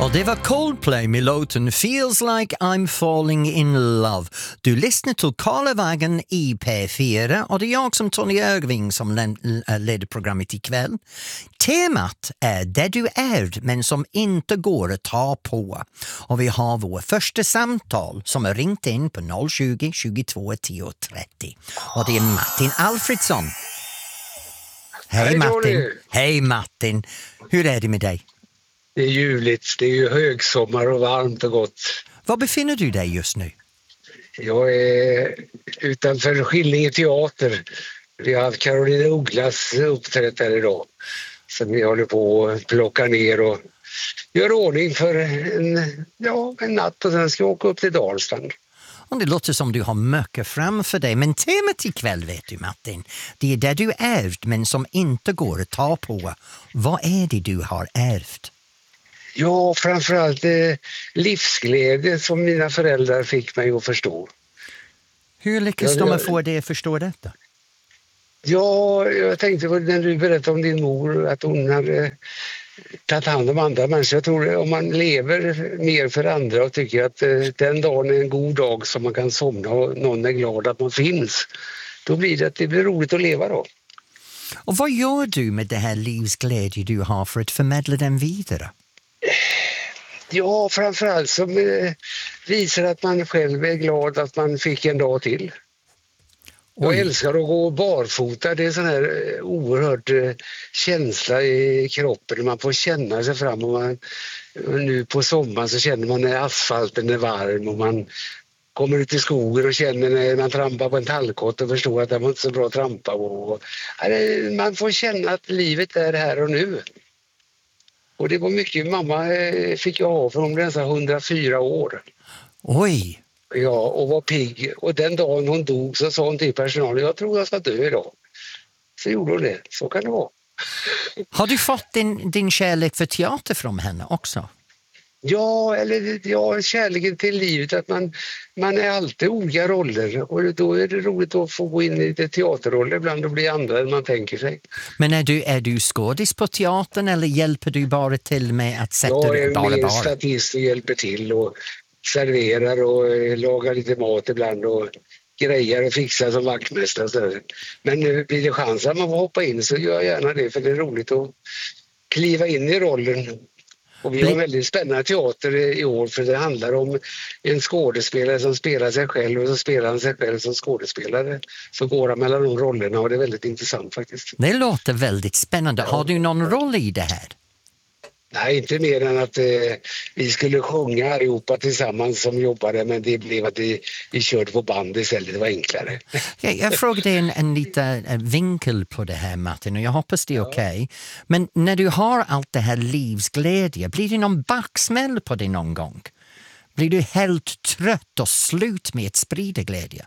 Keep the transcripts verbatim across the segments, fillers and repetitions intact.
Och det var Coldplay med låten Feels Like I'm Falling In Love. Du lyssnar till Karlavägen i P fyra och det är jag som Tony Ögving som leder programmet ikväll. Temat är det du är men som inte går att ta på. Och vi har vår första samtal som har ringt in på noll tjugo, tjugotvå, tio, trettio. Och det är Martin Alfredsson. Hej, Hej Martin. Tony. Hej Martin. Hur är det med dig? Det är juligt, det är ju högsommar och varmt och gott. Var befinner du dig just nu? Jag är utanför Skillinge teater. Vi har haft Carolina Ugglas uppträtt här idag. Så vi håller på att plocka ner och göra ordning för en, ja, en natt och sen ska vi åka upp till Dalsland. Och det låter som du har mycket framför dig. Men temat ikväll vet du Martin, det är det du ärvt men som inte går att ta på. Vad är det du har ärvt? Ja, framförallt eh, livsglädje som mina föräldrar fick mig att förstå. Hur lyckas Ja, de jag- att få dig att förstå detta? Ja, jag tänkte på när du berättade om din mor att hon hade tagit hand om andra människor. Jag tror om man lever mer för andra och tycker att eh, den dagen är en god dag som man kan somna och någon är glad att man finns, då blir det att det blir roligt att leva då. Och vad gör du med det här livsglädje du har för att förmedla den vidare? Ja, framförallt som eh, visar att man själv är glad att man fick en dag till. Jag Oj. älskar att gå barfota. Det är en sån här eh, oerhört eh, känsla i kroppen när man får känna sig fram. Och man, nu på sommaren så känner man när asfalten är varm och man kommer ut i skogen och känner när man trampar på en tallkott och förstår att det var inte så bra att trampa på. Och, ja, det- man får känna att livet är här och nu. Och det var mycket mamma eh, fick jag ha för hon blev nästan hundrafyra år. Oj, Ja, och var pigg. Och den dagen hon dog så sa hon till personalen, jag tror jag ska dö idag. Så gjorde hon det. Så kan det vara. har du fått din, din kärlek för teater från henne också? Ja, eller ja, kärleken till livet. Att man, man är alltid olika roller. Och då är det roligt att få gå in i lite teaterroller ibland och bli andra än man tänker sig. Men är du, är du skådis på teatern eller hjälper du bara till med att sätta Jag dig är bara mer bara? statist och hjälper till och serverar och eh, lagar lite mat ibland och grejer och fixar som vaktmästare. och sådär. Men eh, blir det chans att man får hoppa in så gör jag gärna det för det är roligt att kliva in i rollen. Och vi har en väldigt spännande teater i i år för det handlar om en skådespelare som spelar sig själv och så spelar han sig själv som skådespelare. Så går han mellan de rollerna och det är väldigt intressant faktiskt. Det låter väldigt spännande. Har du någon roll i det här? Nej, inte mer än att eh, vi skulle sjunga allihopa tillsammans som jobbade men det blev att vi, vi körde på band istället, det var enklare. Jag, jag frågade en, en liten en vinkel på det här Martin och jag hoppas det är okej. Men när du har allt det här livsglädje, blir det någon baksmäll på det någon gång? Blir du helt trött och slut med att sprida glädje?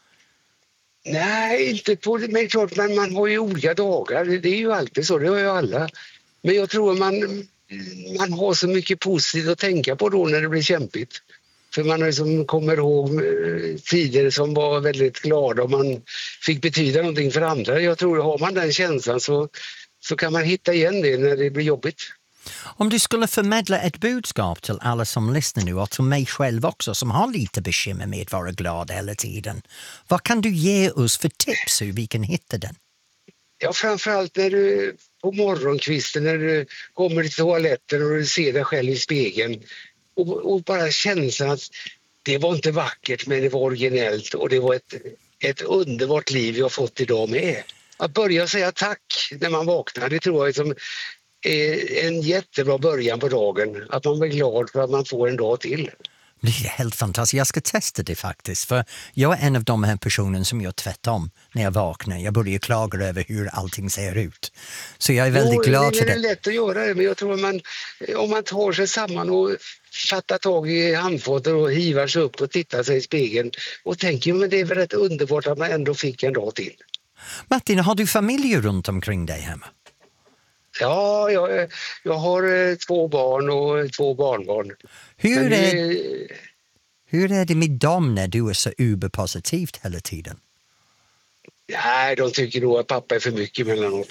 Nej, inte på det, men klart men man har ju olika dagar, det, det är ju alltid så, det har ju alla. Men jag tror man, man har så mycket positivt att tänka på då när det blir kämpigt. För man liksom kommer ihåg eh, tider som var väldigt glada och man fick betyda någonting för andra. Jag tror har man den känslan så, så kan man hitta igen det när det blir jobbigt. Om du skulle förmedla ett budskap till alla som lyssnar nu och till mig själv också som har lite bekymmer med att vara glad hela tiden. Vad kan du ge oss för tips hur vi kan hitta den? Ja, framförallt när du på morgonkvisten när du kommer till toaletten och du ser dig själv i spegeln och, och bara känslan att det var inte vackert men det var originellt och det var ett, ett underbart liv jag fått idag med. Att börja säga tack när man vaknar, det tror jag är som är en jättebra början på dagen. Att man blir glad för att man får en dag till. Det är helt fantastiskt. Jag ska testa det faktiskt. För jag är en av de här personerna som jag tvärtom när jag vaknar. Jag börjar klaga över hur allting ser ut. Så jag är väldigt Jo, glad det, för det det. är lätt att göra det, men jag tror att man, om man tar sig samman och fattar tag i handfatet och hivar sig upp och tittar sig i spegeln och tänker men det är väl rätt underbart att man ändå fick en dag till. Martin, har du familj runt omkring dig hemma? Ja, jag, jag har eh, två barn och två barnbarn. Hur Men är, det- hur är det med dem när du är så uberpositivt hela tiden? Nej, de tycker nog att pappa är för mycket emellanåt.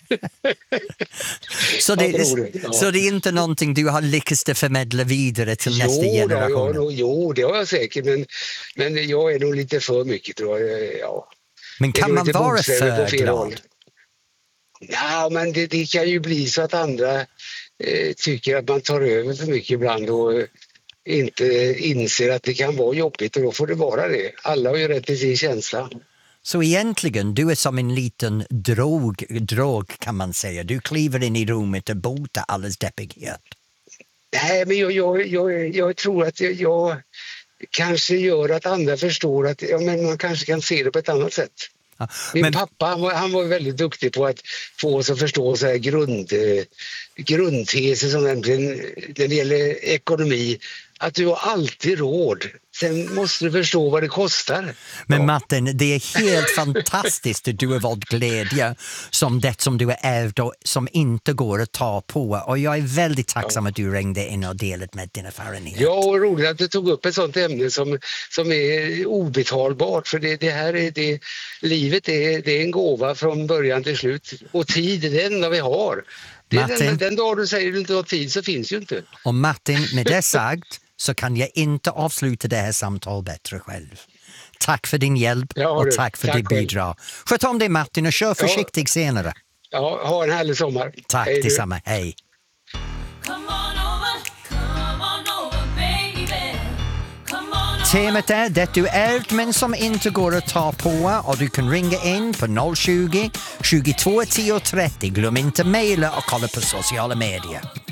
så, det, det, ja. så det är inte någonting du har lyckats förmedla vidare till jo, nästa generation? Då, ja, jo, det har jag säkert, men, men jag är nog lite för mycket, tror jag. Ja. Men kan man vara för glad? Ja, men det, det kan ju bli så att andra eh, tycker att man tar över för mycket ibland och eh, inte inser att det kan vara jobbigt, och då får det vara det. Alla har ju rätt till sin känsla. Så egentligen, du är som en liten drog, drog kan man säga. Du kliver in i rummet och botar alles deppighet. Nej, men jag, jag, jag, jag tror att jag, jag kanske gör att andra förstår att ja, men man kanske kan se det på ett annat sätt. Ja, Min men... pappa han var, han var väldigt duktig på att få oss att förstå så här grund, eh, grundteser som nämligen när det gäller ekonomi. Att du har alltid råd. Sen måste du förstå vad det kostar. Men ja. Martin, det är helt fantastiskt att du har valt glädje som det som du är ärvd och som inte går att ta på. Och jag är väldigt tacksam ja. att du ringde in och delade med din erfarenhet. Ja, och roligt att du tog upp ett sånt ämne som, som är obetalbart. För det, det här är det, livet är, det är en gåva från början till slut. Och tid är det enda vi har. Det är Martin, den, den dag du säger att du inte har tid så finns ju inte. Och Martin, med det sagt så kan jag inte avsluta det här samtalet bättre själv. Tack för din hjälp ja, och tack för ditt bidrag. Sköt om dig Martin och kör försiktigt ja. senare. Ja, ha en härlig sommar. Tack hej, detsamma, hej. Temat är det du ärvt men som inte går att ta på, och du kan ringa in på noll tjugo, tjugotvå tio trettio. Glöm inte mejla och kolla på sociala medier.